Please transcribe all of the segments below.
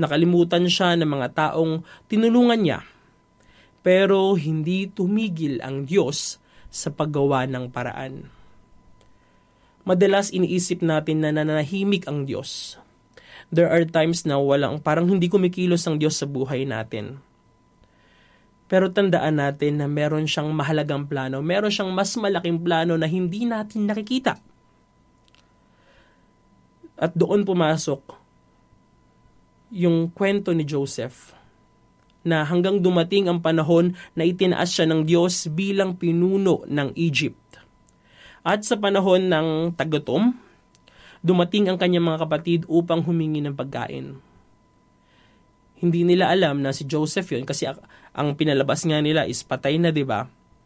Nakalimutan siya ng mga taong tinulungan niya. Pero hindi tumigil ang Diyos sa paggawa ng paraan. Madalas iniisip natin na nananahimik ang Diyos. There are times na parang hindi kumikilos ang Diyos sa buhay natin. Pero tandaan natin na meron siyang mahalagang plano, meron siyang mas malaking plano na hindi natin nakikita. At doon pumasok yung kwento ni Joseph, na hanggang dumating ang panahon na itinaas siya ng Diyos bilang pinuno ng Egypt. At sa panahon ng tagutom, dumating ang kanyang mga kapatid upang humingi ng pagkain. Hindi nila alam na si Joseph yun kasi ang pinalabas nga nila is patay na, di ba?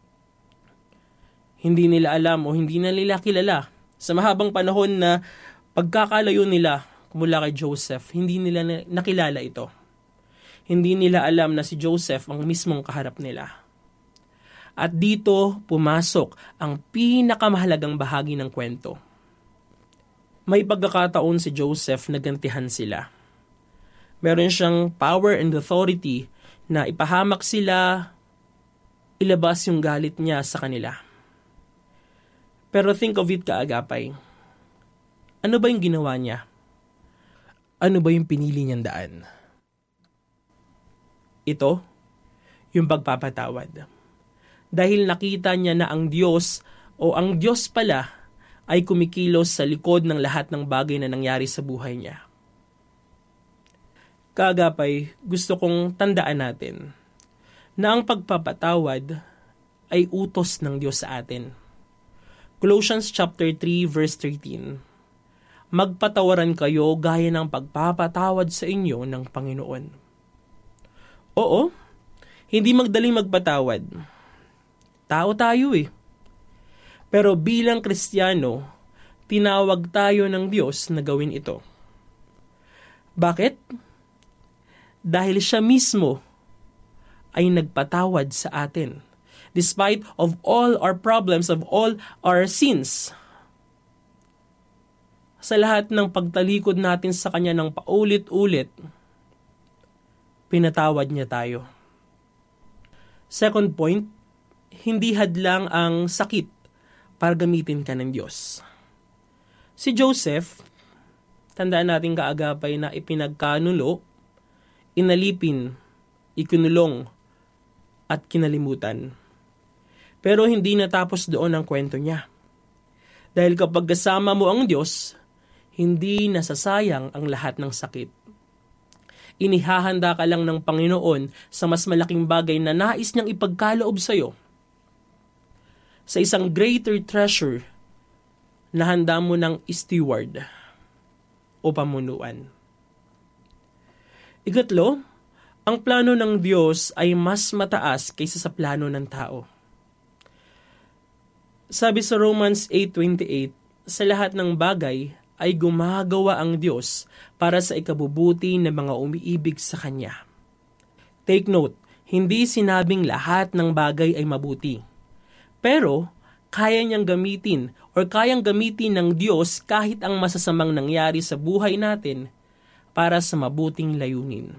Hindi nila alam o hindi na nila kilala. Sa mahabang panahon na pagkakalayo nila mula kay Joseph, hindi nila nakilala ito. Hindi nila alam na si Joseph ang mismong kaharap nila. At dito pumasok ang pinakamahalagang bahagi ng kwento. May pagkakataon si Joseph na gantihan sila. Meron siyang power and authority na ipahamak sila, ilabas yung galit niya sa kanila. Pero think of it, kaagapay. Ano ba yung ginawa niya? Ano ba yung pinili niyang daan? Ito, yung pagpapatawad. Dahil nakita niya na ang Diyos o ang Diyos pala ay kumikilos sa likod ng lahat ng bagay na nangyari sa buhay niya. Kaagapay, gusto kong tandaan natin na ang pagpapatawad ay utos ng Diyos sa atin. Colossians chapter 3 verse 13. Magpatawaran kayo gaya ng pagpapatawad sa inyo ng Panginoon. Oo, hindi magdaling magpatawad. Tao tayo eh. Pero bilang Kristiyano, tinawag tayo ng Diyos na gawin ito. Bakit? Dahil siya mismo ay nagpatawad sa atin. Despite of all our problems, of all our sins. Sa lahat ng pagtalikod natin sa Kanya ng paulit-ulit, pinatawad niya tayo. Second point, hindi hadlang ang sakit para gamitin ka ng Diyos. Si Joseph, tandaan natin kaagapay na ipinagkanulo, inalipin, ikinulong, at kinalimutan. Pero hindi natapos doon ang kwento niya. Dahil kapag kasama mo ang Diyos, hindi nasasayang ang lahat ng sakit. Inihahanda ka lang ng Panginoon sa mas malaking bagay na nais niyang ipagkaloob sa iyo. Sa isang greater treasure na handa mo ng steward o pamunuan. Ikatlo, ang plano ng Diyos ay mas mataas kaysa sa plano ng tao. Sabi sa Romans 8:28, sa lahat ng bagay ay gumagawa ang Diyos para sa ikabubuti ng mga umiibig sa Kanya. Take note, hindi sinabing lahat ng bagay ay mabuti. Pero, kaya niyang gamitin o kayang gamitin ng Diyos kahit ang masasamang nangyari sa buhay natin para sa mabuting layunin.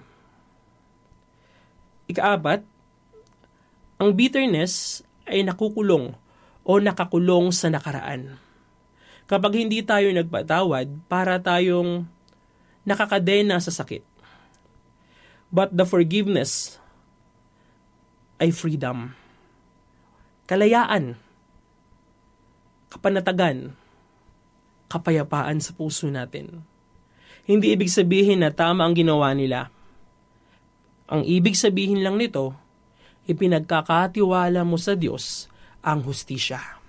Ikaapat, ang bitterness ay nakukulong o nakakulong sa nakaraan. Kapag hindi tayo nagpatawad, para tayong nakakadena sa sakit. But the forgiveness ay freedom. Kalayaan, kapanatagan, kapayapaan sa puso natin. Hindi ibig sabihin na tama ang ginawa nila. Ang ibig sabihin lang nito, ipinagkakatiwala mo sa Diyos ang hustisya.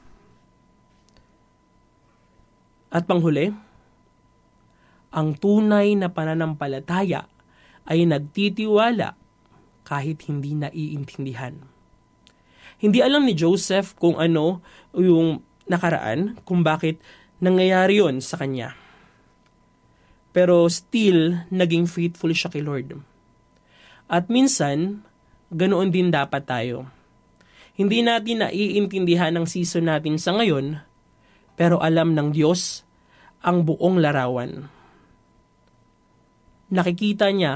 At panghuli, ang tunay na pananampalataya ay nagtitiwala kahit hindi naiintindihan. Hindi alam ni Joseph kung ano yung nakaraan, kung bakit nangyayari yon sa kanya. Pero still, naging faithful siya kay Lord. At minsan, ganoon din dapat tayo. Hindi natin naiintindihan ang season natin sa ngayon, pero alam ng Diyos ang buong larawan. Nakikita niya